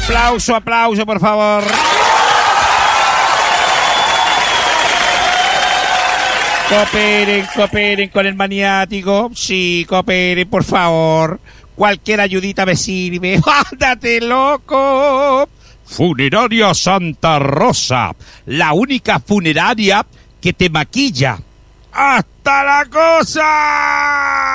Aplauso, por favor. Cooperen con el maniático. Sí, cooperen, por favor. Cualquier ayudita me sirve. ¡Ándate, loco! Funeraria Santa Rosa, la única funeraria que te maquilla. ¡Hasta la cosa!